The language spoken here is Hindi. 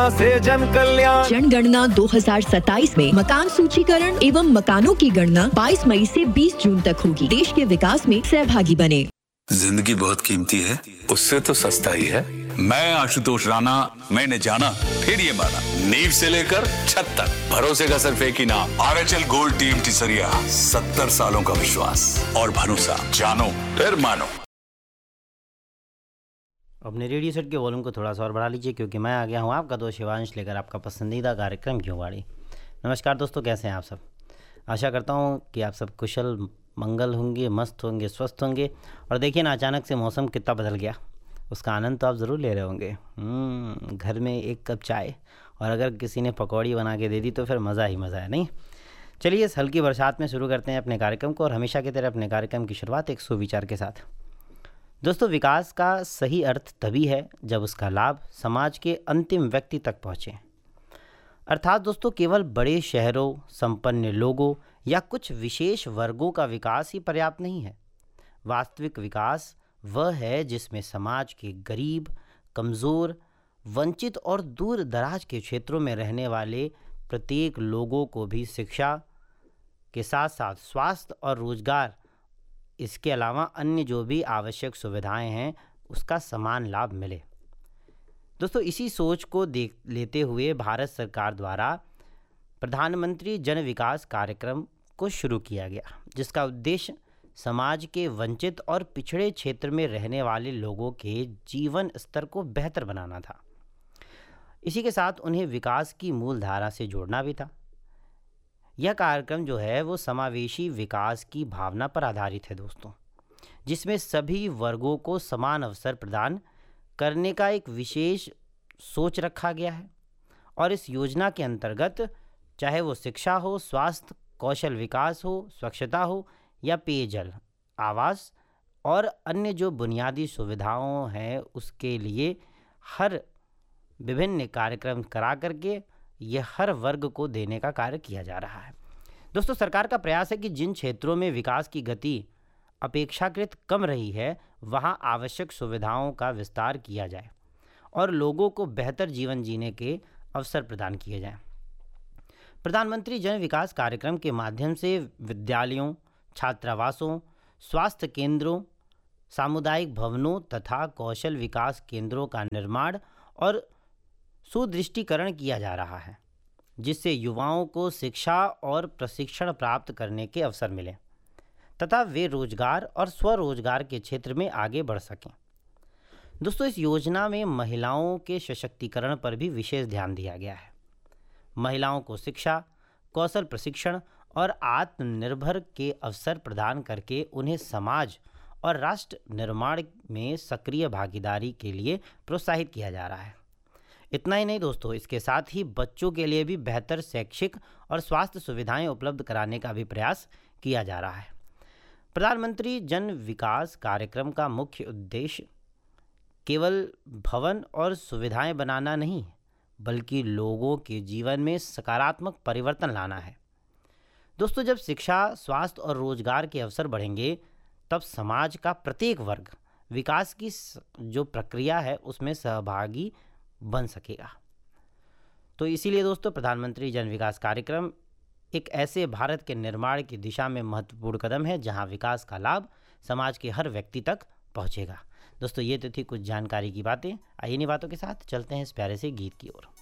से जन कल्याण। जनगणना 2027 में मकान सूचीकरण एवं मकानों की गणना 22 मई से 20 जून तक होगी। देश के विकास में सहभागी बने। जिंदगी बहुत कीमती है, उससे तो सस्ता ही है। मैं आशुतोष राणा, मैंने जाना फिर ये माना, नींव से लेकर छत तक भरोसे का सिर्फ एक ही नाम, आरएचएल गोल्ड टीम टिसरिया। 70 सालों का विश्वास और भरोसा, जानो फिर मानो। अपने रेडियो सेट के वॉल्यूम को थोड़ा सा और बढ़ा लीजिए, क्योंकि मैं आ गया हूँ आपका दोस्त शिवांश लेकर आपका पसंदीदा कार्यक्रम क्यों वाड़ी। नमस्कार दोस्तों, कैसे हैं आप सब। आशा करता हूँ कि आप सब कुशल मंगल होंगे, मस्त होंगे, स्वस्थ होंगे। और देखिए ना, अचानक से मौसम कितना बदल गया, उसका आनंद तो आप ज़रूर ले रहे होंगे। घर में एक कप चाय और अगर किसी ने पकौड़ी बना के दे दी तो फिर मज़ा ही मज़ा है, नहीं। चलिए इस हल्की बरसात में शुरू करते हैं अपने कार्यक्रम को, और हमेशा की तरह अपने कार्यक्रम की शुरुआत एक सुविचार के साथ। दोस्तों, विकास का सही अर्थ तभी है जब उसका लाभ समाज के अंतिम व्यक्ति तक पहुँचे। अर्थात दोस्तों, केवल बड़े शहरों, संपन्न लोगों या कुछ विशेष वर्गों का विकास ही पर्याप्त नहीं है। वास्तविक विकास वह है जिसमें समाज के गरीब, कमज़ोर, वंचित और दूर दराज के क्षेत्रों में रहने वाले प्रत्येक लोगों को भी शिक्षा के साथ साथ स्वास्थ्य और रोजगार, इसके अलावा अन्य जो भी आवश्यक सुविधाएं हैं, उसका समान लाभ मिले। दोस्तों, इसी सोच को देख लेते हुए भारत सरकार द्वारा प्रधानमंत्री जन विकास कार्यक्रम को शुरू किया गया, जिसका उद्देश्य समाज के वंचित और पिछड़े क्षेत्र में रहने वाले लोगों के जीवन स्तर को बेहतर बनाना था। इसी के साथ उन्हें विकास की मूल धारा से जोड़ना भी था। यह कार्यक्रम जो है वो समावेशी विकास की भावना पर आधारित है दोस्तों, जिसमें सभी वर्गों को समान अवसर प्रदान करने का एक विशेष सोच रखा गया है। और इस योजना के अंतर्गत चाहे वो शिक्षा हो, स्वास्थ्य, कौशल विकास हो, स्वच्छता हो या पेयजल, आवास और अन्य जो बुनियादी सुविधाओं हैं, उसके लिए हर विभिन्न कार्यक्रम करा करके यह हर वर्ग को देने का कार्य किया जा रहा है। दोस्तों, सरकार का प्रयास है कि जिन क्षेत्रों में विकास की गति अपेक्षाकृत कम रही है, वहां आवश्यक सुविधाओं का विस्तार किया जाए और लोगों को बेहतर जीवन जीने के अवसर प्रदान किए जाएं। प्रधानमंत्री जन विकास कार्यक्रम के माध्यम से विद्यालयों, छात्रावासों, स्वास्थ्य केंद्रों, सामुदायिक भवनों तथा कौशल विकास केंद्रों का निर्माण और सुदृष्टिकरण किया जा रहा है, जिससे युवाओं को शिक्षा और प्रशिक्षण प्राप्त करने के अवसर मिले तथा वे रोजगार और स्वरोजगार के क्षेत्र में आगे बढ़ सकें। दोस्तों, इस योजना में महिलाओं के सशक्तिकरण पर भी विशेष ध्यान दिया गया है। महिलाओं को शिक्षा, कौशल प्रशिक्षण और आत्मनिर्भर के अवसर प्रदान करके उन्हें समाज और राष्ट्र निर्माण में सक्रिय भागीदारी के लिए प्रोत्साहित किया जा रहा है। इतना ही नहीं दोस्तों, इसके साथ ही बच्चों के लिए भी बेहतर शैक्षिक और स्वास्थ्य सुविधाएं उपलब्ध कराने का भी प्रयास किया जा रहा है। प्रधानमंत्री जन विकास कार्यक्रम का मुख्य उद्देश्य केवल भवन और सुविधाएं बनाना नहीं, बल्कि लोगों के जीवन में सकारात्मक परिवर्तन लाना है। दोस्तों, जब शिक्षा, स्वास्थ्य और रोजगार के अवसर बढ़ेंगे, तब समाज का प्रत्येक वर्ग विकास की जो प्रक्रिया है उसमें सहभागी बन सकेगा। तो इसीलिए दोस्तों, प्रधानमंत्री जन विकास कार्यक्रम एक ऐसे भारत के निर्माण की दिशा में महत्वपूर्ण कदम है, जहां विकास का लाभ समाज के हर व्यक्ति तक पहुंचेगा। दोस्तों, ये तो थी कुछ जानकारी की बातें। आइए इन्हीं बातों के साथ चलते हैं इस प्यारे से गीत की ओर।